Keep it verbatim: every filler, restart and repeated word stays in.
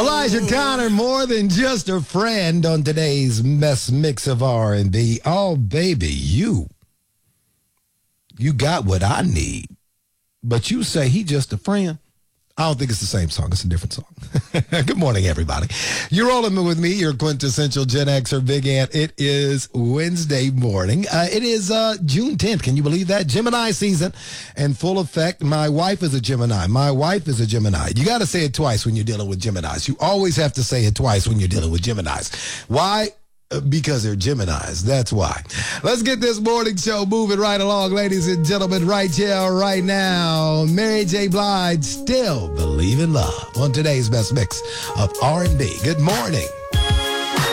Elijah Connor, more than just a friend on today's mess mix of R and B. Oh, baby, you, you got what I need. But you say he just a friend. I don't think it's the same song. It's a different song. Good morning, everybody. You're rolling with me, your quintessential Gen Xer, Big Ant. It is Wednesday morning. Uh, it is uh, June tenth. Can you believe that? Gemini season in full effect. My wife is a Gemini. My wife is a Gemini. You got to say it twice when you're dealing with Geminis. You always have to say it twice when you're dealing with Geminis. Why? Because they're Geminis. That's why. Let's get this morning show moving right along, ladies and gentlemen, right here, right now. Mary J. Blige, Still Believe in Love, on today's best mix of R and B. Good morning.